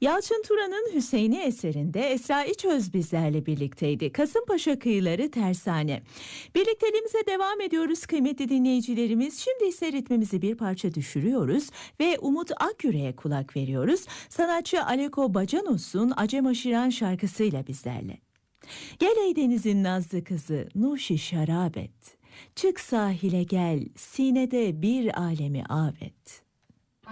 Yalçın Turan'ın Hüseyni eserinde Esra İçöz bizlerle birlikteydi. Kasımpaşa kıyıları tersane. Birlikteliğimize devam ediyoruz kıymetli dinleyicilerimiz. Şimdi ise ritmimizi bir parça düşürüyoruz ve Umut Akyürek'e kulak veriyoruz. Sanatçı Aleko Bacanos'un Acem Aşiran şarkısıyla bizlerle. Gel ey denizin nazlı kızı Nuşi şarabet. Çık sahile gel sinede bir alemi avet.